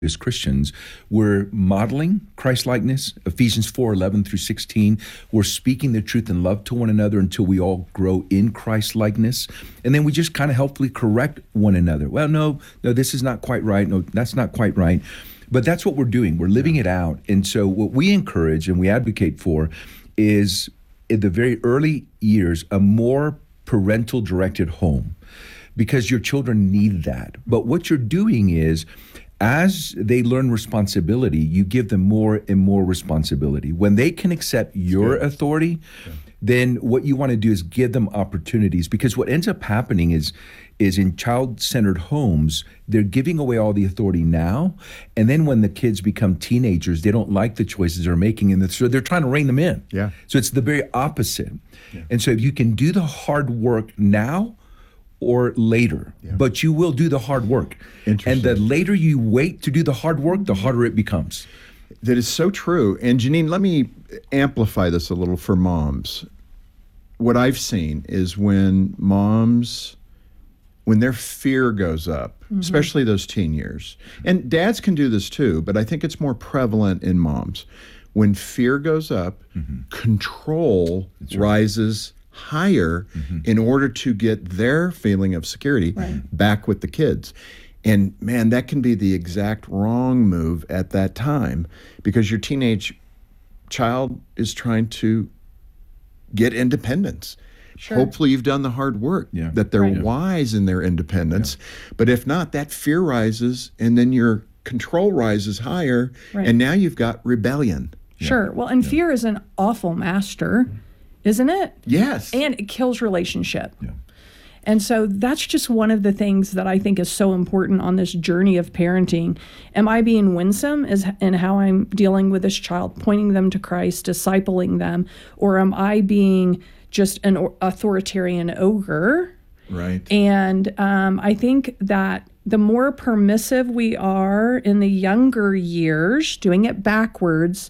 as Christians, we're modeling Christ-likeness, Ephesians 4:11 through 16. We're speaking the truth in love to one another until we all grow in Christ-likeness. And then we just kind of helpfully correct one another. Well, no, this is not quite right. No, that's not quite right. But that's what we're doing. We're living it out. And so what we encourage and we advocate for is, in the very early years, a more parental-directed home, because your children need that. But what you're doing is, as they learn responsibility, you give them more and more responsibility. When they can accept your authority, then what you want to do is give them opportunities. Because what ends up happening is in child-centered homes, they're giving away all the authority now. And then when the kids become teenagers, they don't like the choices they're making. And so they're trying to rein them in. Yeah. So it's the very opposite. Yeah. And so if you can do the hard work now, or later, but you will do the hard work. And the later you wait to do the hard work, the harder it becomes. That is so true. And Janine, let me amplify this a little for moms. What I've seen is when their fear goes up, especially those teen years, and dads can do this too, but I think it's more prevalent in moms. When fear goes up, control rises higher in order to get their feeling of security back with the kids. And man, that can be the exact wrong move at that time, because your teenage child is trying to get independence. Sure. Hopefully you've done the hard work, that they're wise in their independence. But if not, that fear rises, and then your control rises higher, and now you've got rebellion. Sure. Well, and fear is an awful master, isn't it? Yes. And it kills relationship. Yeah. And so that's just one of the things that I think is so important on this journey of parenting. Am I being winsome in how I'm dealing with this child, pointing them to Christ, discipling them, or am I being just an authoritarian ogre? Right. And I think that the more permissive we are in the younger years, doing it backwards,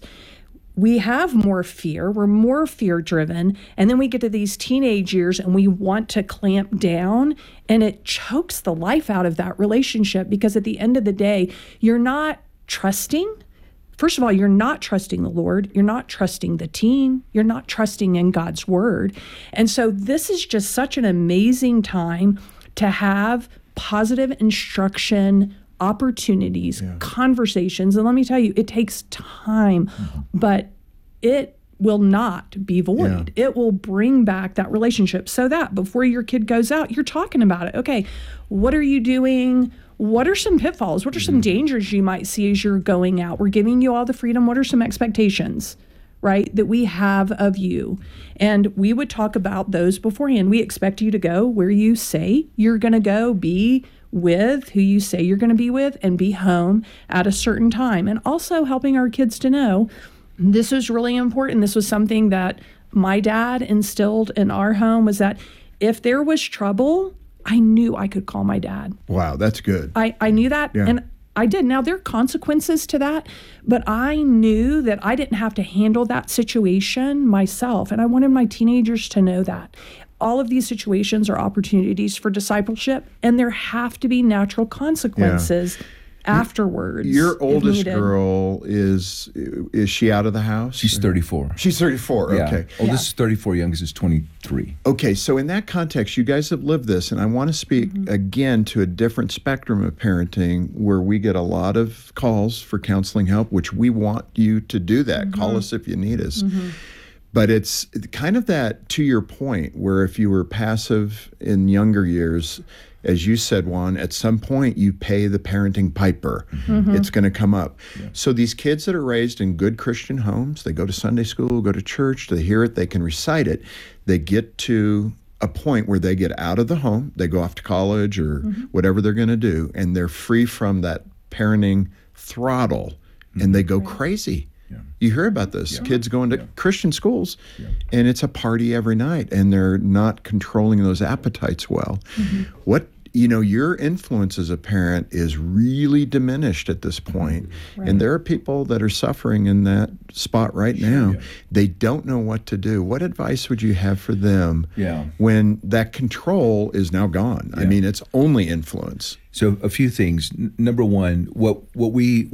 we have more fear, we're more fear-driven, and then we get to these teenage years and we want to clamp down, and it chokes the life out of that relationship, because at the end of the day, you're not trusting. First of all, you're not trusting the Lord, you're not trusting the teen, you're not trusting in God's word. And so this is just such an amazing time to have positive instruction, opportunities, conversations. And let me tell you, it takes time, but it will not be void. It will bring back that relationship, so that before your kid goes out, you're talking about it. Okay, what are you doing? What are some pitfalls? What are some dangers you might see as you're going out? We're giving you all the freedom. What are some expectations, right, that we have of you? And we would talk about those beforehand. We expect you to go where you say you're going to go, be with who you say you're going to be with, and be home at a certain time. And also helping our kids to know this is really important. This was something that my dad instilled in our home, was that if there was trouble, I knew I could call my dad. Wow, that's good. I knew that, and I did. Now, there are consequences to that, but I knew that I didn't have to handle that situation myself, and I wanted my teenagers to know that. All of these situations are opportunities for discipleship, and there have to be natural consequences afterwards. Your oldest girl, is she out of the house? She's 34. She's 34, okay. Oldest is 34, youngest is 23. Okay, so in that context, you guys have lived this, and I want to speak again to a different spectrum of parenting where we get a lot of calls for counseling help, which we want you to do that. Call us if you need us. But it's kind of that, to your point, where if you were passive in younger years, as you said, Juan, at some point you pay the parenting piper. It's going to come up. So these kids that are raised in good Christian homes, they go to Sunday school, go to church, they hear it, they can recite it. They get to a point where they get out of the home, they go off to college or whatever they're going to do, and they're free from that parenting throttle, and they go crazy. You hear about this. Kids going to Christian schools, and it's a party every night, and they're not controlling those appetites well. What your influence as a parent is really diminished at this point. Right. And there are people that are suffering in that spot right now. They don't know what to do. What advice would you have for them when that control is now gone? I mean, it's only influence. So a few things. Number one, what we